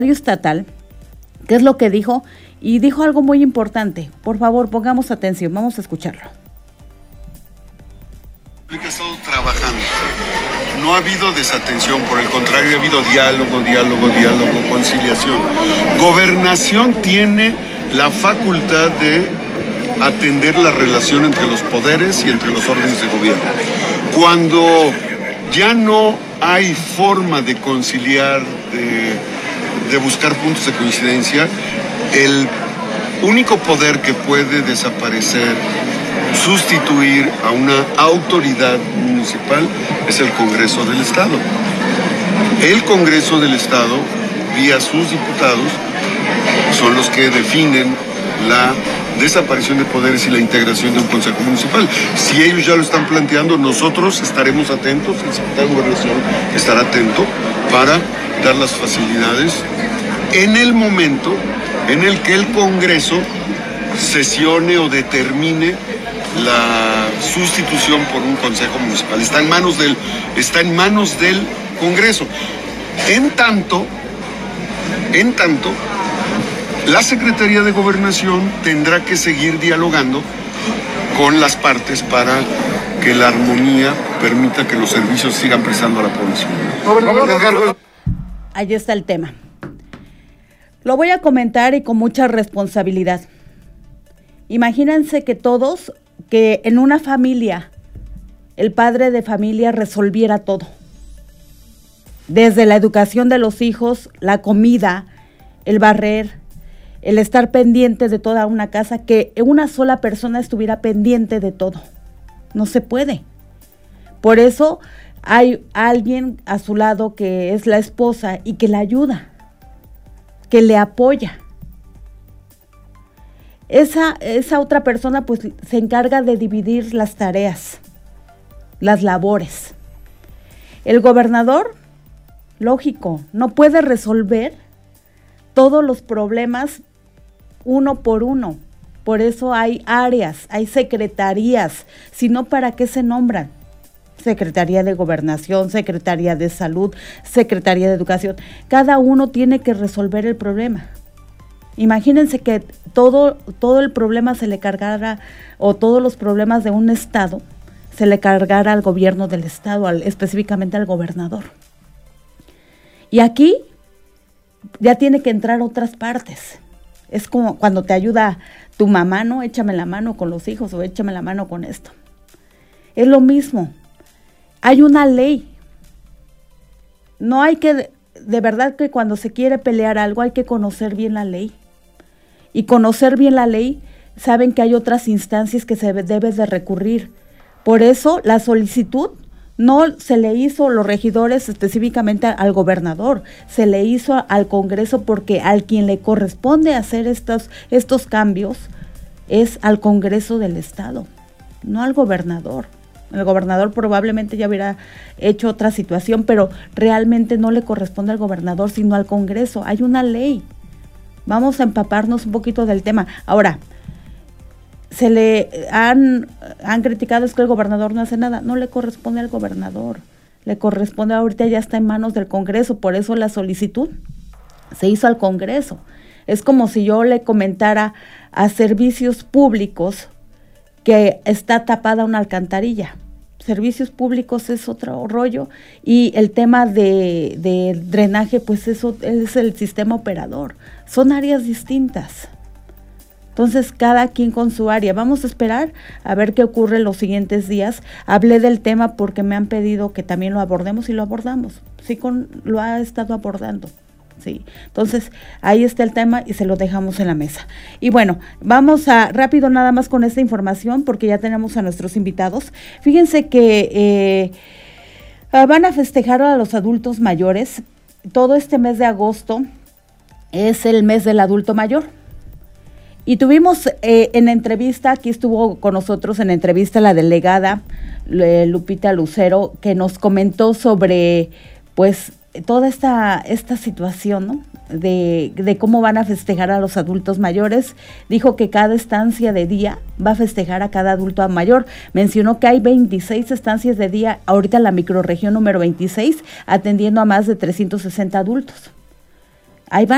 estatal, ¿qué es lo que dijo? Y dijo algo muy importante. Por favor, pongamos atención, vamos a escucharlo. Ha estado trabajando. No ha habido desatención, por el contrario, ha habido diálogo, conciliación. Gobernación tiene la facultad de atender la relación entre los poderes y entre los órdenes de gobierno. Cuando ya no hay forma de conciliar, de buscar puntos de coincidencia, el único poder que puede desaparecer, sustituir a una autoridad municipal es el Congreso del Estado. El Congreso del Estado, vía sus diputados, son los que definen la desaparición de poderes y la integración de un consejo municipal. Si ellos ya lo están planteando, nosotros estaremos atentos, el secretario de Gobernación estará atento para dar las facilidades en el momento en el que el Congreso sesione o determine la sustitución por un consejo municipal. Está en manos del Congreso. En tanto, la Secretaría de Gobernación tendrá que seguir dialogando con las partes para que la armonía permita que los servicios sigan prestando a la población. Ahí está el tema. Lo voy a comentar y con mucha responsabilidad. Imagínense que en una familia, el padre de familia resolviera todo. Desde la educación de los hijos, la comida, el barrer, el estar pendiente de toda una casa, que una sola persona estuviera pendiente de todo. No se puede. Por eso hay alguien a su lado que es la esposa y que la ayuda, que le apoya. Esa otra persona pues se encarga de dividir las tareas, las labores. El gobernador, lógico, no puede resolver todos los problemas uno por uno. Por eso hay áreas, hay secretarías, si no, ¿para qué se nombran? Secretaría de Gobernación, Secretaría de Salud, Secretaría de Educación. Cada uno tiene que resolver el problema. Imagínense que todo el problema se le cargara, o todos los problemas de un estado se le cargara al gobierno del estado, específicamente al gobernador. Y aquí ya tiene que entrar otras partes. Es como cuando te ayuda tu mamá, ¿no? Échame la mano con los hijos o échame la mano con esto. Es lo mismo. Hay una ley. No hay que, de verdad que cuando se quiere pelear algo hay que conocer bien la ley. Y conocer bien la ley, saben que hay otras instancias que se debe de recurrir. Por eso la solicitud no se le hizo a los regidores específicamente al gobernador, se le hizo al Congreso, porque al quien le corresponde hacer estos cambios es al Congreso del Estado, no al gobernador. El gobernador probablemente ya hubiera hecho otra situación, pero realmente no le corresponde al gobernador, sino al Congreso. Hay una ley. Vamos a empaparnos un poquito del tema. Ahora, se le han criticado es que el gobernador no hace nada. No le corresponde al gobernador. Le corresponde, ahorita ya está en manos del Congreso. Por eso la solicitud se hizo al Congreso. Es como si yo le comentara a Servicios Públicos que está tapada una alcantarilla. Servicios Públicos es otro rollo, y el tema de drenaje, pues eso es el sistema operador. Son áreas distintas. Entonces, cada quien con su área. Vamos a esperar a ver qué ocurre en los siguientes días. Hablé del tema porque me han pedido que también lo abordemos, y lo abordamos. Sí, lo ha estado abordando. Sí, entonces ahí está el tema y se lo dejamos en la mesa. Y bueno, vamos rápido nada más con esta información porque ya tenemos a nuestros invitados. Fíjense que van a festejar a los adultos mayores. Todo este mes de agosto es el mes del adulto mayor. Y tuvimos en entrevista, aquí estuvo con nosotros en entrevista la delegada Lupita Lucero, que nos comentó sobre pues toda esta situación, ¿no? de cómo van a festejar a los adultos mayores. Dijo que cada estancia de día va a festejar a cada adulto mayor. Mencionó que hay 26 estancias de día ahorita en la microrregión número 26, atendiendo a más de 360 adultos. Ahí van